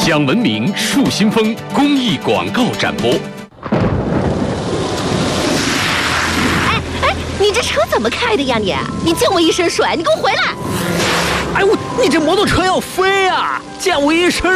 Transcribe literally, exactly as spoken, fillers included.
讲文明树新风公益广告展播。 哎哎，你这车怎么开的呀你？你溅我一身水，你给我回来！ 哎我，你这摩托车要飞啊！溅我一身